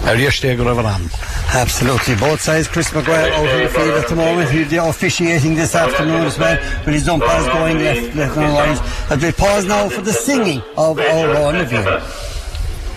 Absolutely, both sides. Chris McGuire out in the field at the moment. He's the officiating this afternoon as well, with his umpires going left and right. As we pause now for the singing of our Rowan Levine.